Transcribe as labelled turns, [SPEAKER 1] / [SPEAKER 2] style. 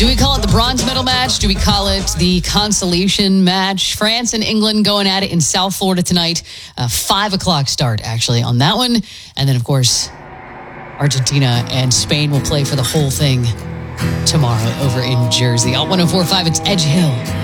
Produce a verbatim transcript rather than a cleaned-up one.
[SPEAKER 1] Do we call it the bronze medal match? Do we call it the consolation match? France and England going at it in South Florida tonight. Uh, five o'clock start, actually, on that one. And then, of course, Argentina and Spain will play for the whole thing tomorrow over in Jersey. On one oh four point five, it's Edge Hill.